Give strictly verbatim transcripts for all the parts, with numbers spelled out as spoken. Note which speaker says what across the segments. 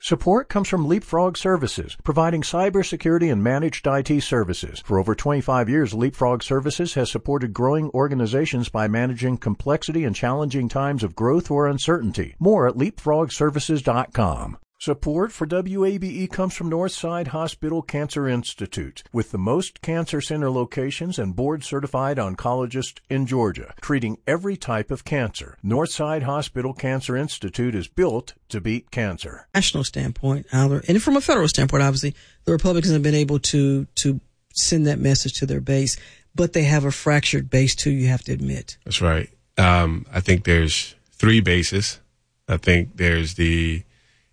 Speaker 1: Support comes from Leapfrog Services, providing cybersecurity and managed I T services. For over twenty-five years, Leapfrog Services has supported growing organizations by managing complexity and challenging times of growth or uncertainty. More at leapfrog services dot com. Support for W A B E comes from Northside Hospital Cancer Institute, with the most cancer center locations and board-certified oncologist in Georgia, treating every type of cancer. Northside Hospital Cancer Institute is built to beat cancer.
Speaker 2: National standpoint, and from a federal standpoint, obviously, the Republicans have been able to to send that message to their base, but they have a fractured base too, you have to admit.
Speaker 3: That's right. Um, I think there's three bases. I think there's the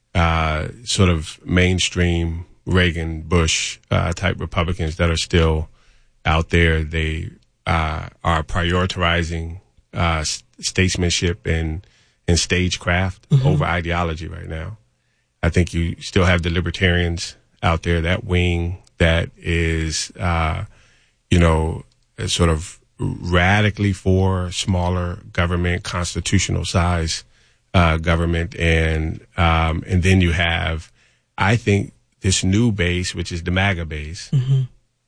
Speaker 3: Uh, sort of mainstream Reagan, Bush uh, type Republicans that are still out there. They uh, are prioritizing uh, statesmanship and, and stagecraft mm-hmm. over ideology right now. I think you still have the libertarians out there, that wing that is, uh, you know, sort of radically for smaller government, constitutional size Uh, government, and um, and then you have, I think, this new base, which is the MAGA base, mm-hmm.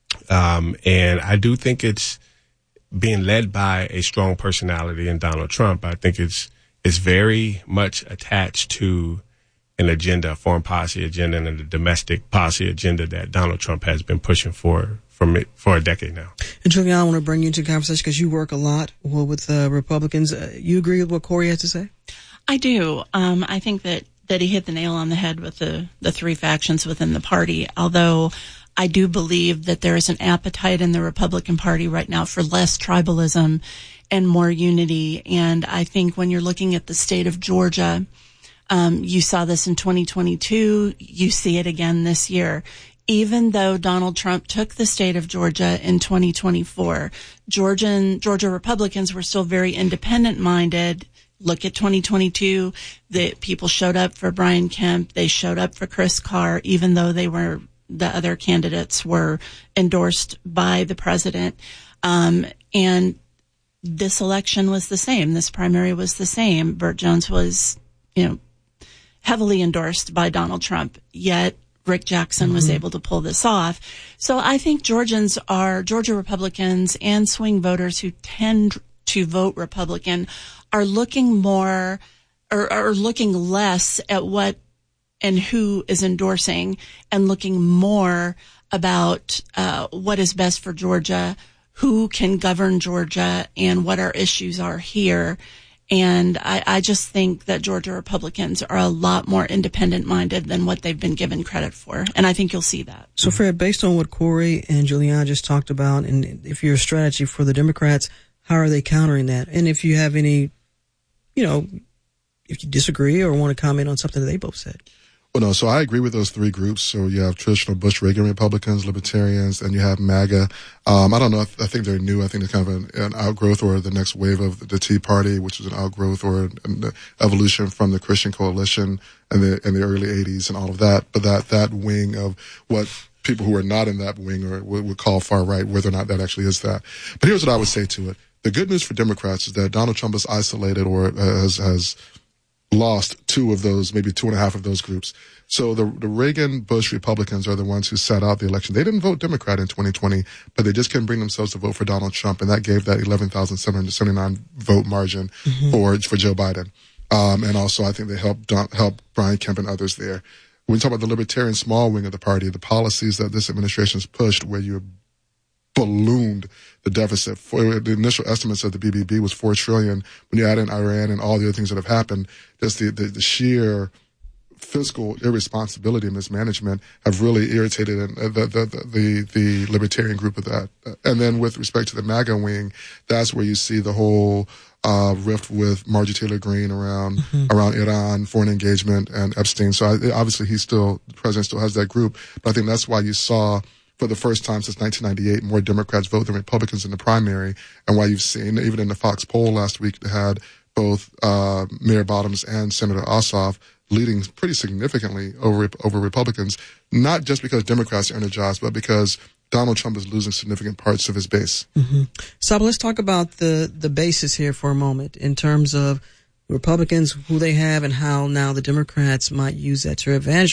Speaker 3: um, and I do think it's being led by a strong personality in Donald Trump. I think it's it's very much attached to an agenda, a foreign policy agenda, and a domestic policy agenda that Donald Trump has been pushing for for, for a decade now.
Speaker 2: And Julian, I want to bring you into the conversation because you work a lot well, with uh, Republicans. Uh, you agree with what Corey has to say?
Speaker 4: I do. Um, I think that, that he hit the nail on the head with the, the three factions within the party, although I do believe that there is an appetite in the Republican Party right now for less tribalism and more unity. And I think when you're looking at the state of Georgia, um, you saw this in twenty twenty-two, you see it again this year. Even though Donald Trump took the state of Georgia in twenty twenty-four, Georgian, Georgia Republicans were still very independent-minded. Look at twenty twenty-two, the people showed up for Brian Kemp. They showed up for Chris Carr, even though they were, the other candidates were endorsed by the president. Um, and this election was the same. This primary was the same. Burt Jones was, you know, heavily endorsed by Donald Trump, yet Rick Jackson mm-hmm. was able to pull this off. So I think Georgians are, Georgia Republicans and swing voters who tend to vote Republican are looking more or are looking less at what and who is endorsing and looking more about uh, what is best for Georgia, who can govern Georgia, and what our issues are here. And I, I just think that Georgia Republicans are a lot more independent-minded than what they've been given credit for. And I think you'll see that.
Speaker 2: So, Fred, based on what Corey and Juliana just talked about, and if you're a strategy for the Democrats, how are they countering that? And if you have any, you know, if you disagree or want to comment on something that they both said.
Speaker 5: Well, no, so I agree with those three groups. So you have traditional Bush-Reagan Republicans, Libertarians, and you have MAGA. Um, I don't know. I think they're new. I think they're kind of an, an outgrowth or the next wave of the Tea Party, which is an outgrowth or an evolution from the Christian Coalition in the, in the early eighties and all of that. But that, that wing of what people who are not in that wing or would, would call far right, whether or not that actually is that. But here's what I would say to it. The good news for Democrats is that Donald Trump is isolated or has, has lost two of those, maybe two and a half of those groups. So the, the Reagan-Bush Republicans are the ones who sat out the election. They didn't vote Democrat in twenty twenty, but they just couldn't bring themselves to vote for Donald Trump, and that gave that eleven thousand seven hundred seventy-nine vote margin mm-hmm. for for Joe Biden. Um, and also, I think they helped help Brian Kemp and others there. When you talk about the libertarian small wing of the party, the policies that this administration has pushed, where you ballooned the deficit. For the initial estimates of the B B B was four trillion dollars. When you add in Iran and all the other things that have happened, just the, the, the sheer fiscal irresponsibility and mismanagement have really irritated the, the, the, the libertarian group of that. And then with respect to the MAGA wing, that's where you see the whole uh, rift with Marjorie Taylor Greene around mm-hmm. around Iran, foreign engagement, and Epstein. So I, obviously he's still, the president still has that group. But I think that's why you saw, for the first time since nineteen ninety-eight, more Democrats vote than Republicans in the primary, and why you've seen, even in the Fox poll last week, they had both uh, Mayor Bottoms and Senator Ossoff leading pretty significantly over over Republicans, not just because Democrats are energized, but because Donald Trump is losing significant parts of his base.
Speaker 2: Mm-hmm. Saba, let's talk about the, the basis here for a moment in terms of Republicans, who they have, and how now the Democrats might use that to their advantage.